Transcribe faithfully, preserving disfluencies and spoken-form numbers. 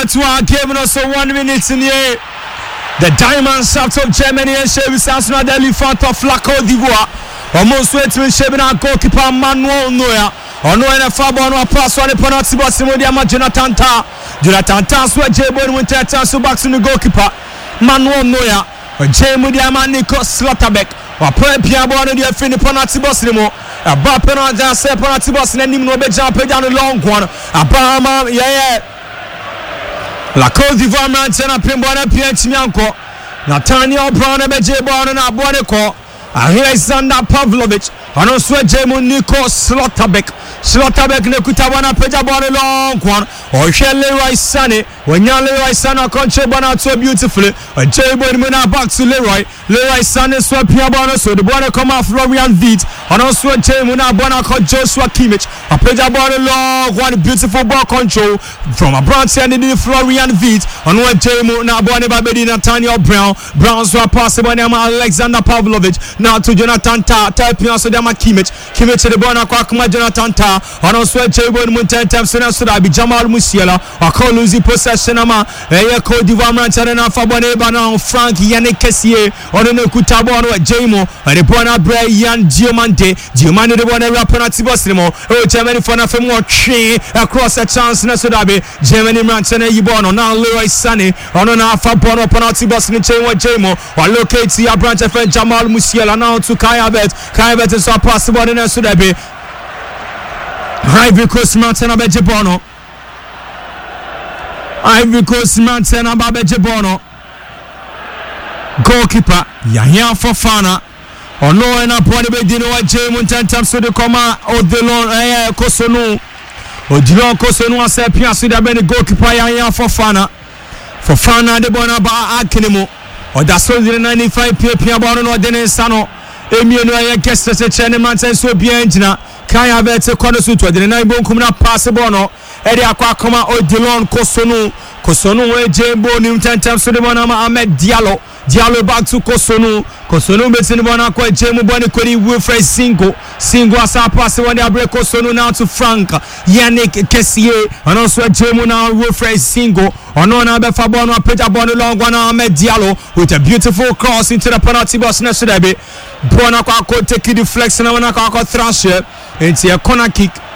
to our game now, so one minute in here. The Diamond Shaft of Germany and Chevy Sassana Delhi Font of La Côte d'Ivoire. Almost waiting with Chevy and goalkeeper Manuel Noya. On no N F A ball, no pass on the penalty box. Jonathan Ta. Jonathan Ta sweat J-Boy winter chance to back to the goalkeeper Manuel Noya. J Mudiama Nico Slotterbeck. Or play Piabo on the fin penalty box anymore. A bar penalty, I say penalty box and then him no be jump down the long one. A bar, yeah, yeah. La Côte d'Ivoire Mantena Pimbona Pietimianko. Nathaniel Brown and J-Boy and Aboneko. Alexander Pavlovich. And also Jemo Nico Slotterbeck. Slotterbeck Nekutawana Pejabon long one. Or Leroy Sané. When you're Leroy Sané, country Bona so beautifully. A J-Boy Muna back to Leroy. Leroy Sané swap Piabona. So the Bona come out Florian Viet. And also Jemuna Bona called Joshua Kimmich. A Pejabon long one. Beautiful ball control from a branch and the Florian Viet. And what Jemuna Bona Babedi Nathaniel Brown. Brown swap possible name Alexander Pavlovich. Now to Jonathan Ta. Typing also them Kimmich. Kimmich to the Bona Kwakuma Jonathan Ta. And also J-Boy Munten Thompson. So that be Jamal Musiala. A call losing possession. Ama. Eye Côte d'Ivoire Mantena Fabone Bana Frank Yannick Kessier. On the Kutabon with Jemo. And the Bona Bray Yan Diamante. Diamante the Bona Rapanati Bosimo. Oh, Germany for nothing more train across the chance. Nasodabe. Germany Mantena Yibono. Now Leroy Sané. On an Alpha Bono Panati Bosni chain with Jemo. Or locate the branch of Jamal Musiala. Now to Kayabet. Kayabet is so possible in Nasodabe. Ivory Coast Mantena Bejebono. Ivory Coast Mantena Bejebono. Goalkeeper Yahya Fofana. Oh no, and I point to Dino J Munten Thompson to come out of the long air Kosonu. Odilon Kosonu and said Piasu da Benny goalkeeper Yahya Fofana. Fofana de Bonaba Akinemo. Or that's all the ninety-five P P Abono or Dennis Sano. Emilio Guest as a China Mantan so bien. Kaya Vete Konosu to the nine bone coming up passable. Eddie Aquacoma Odilon Kosonu. Kosonu Jembo Newton Thompson de Bonama Ahmed Diallo. Diallo back to Kosonu. Kosonu between Bona Kwa Jemu Boni Kodi Wilfred Singo. Singo as a pass when they break Kosonu now to Frank Yannick Kessier. And also Jemu now Wilfred Singo. Onona Befabon Peter Boni long one Ahmed Diallo with a beautiful cross into the penalty box next to the Bona Kwa take the flex and Bona Kwa thrash into a corner kick.